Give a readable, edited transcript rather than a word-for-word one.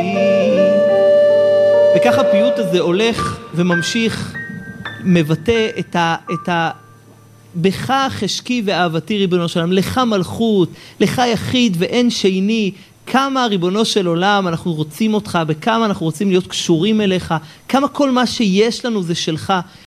וככה הפיוט הזה הולך וממשיך, מבטא את בך חשקי ואהבתי ריבונו של עולם, לך מלכות, לך יחיד ואין שני, כמה ריבונו של עולם אנחנו רוצים אותך, בכמה אנחנו רוצים להיות קשורים אליך, כמה כל מה שיש לנו זה שלך,